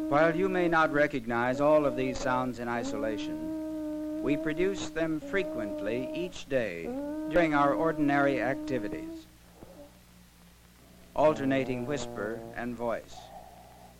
While you may not recognize all of these sounds in isolation, we produce them frequently each day during our ordinary activities, alternating whisper and voice.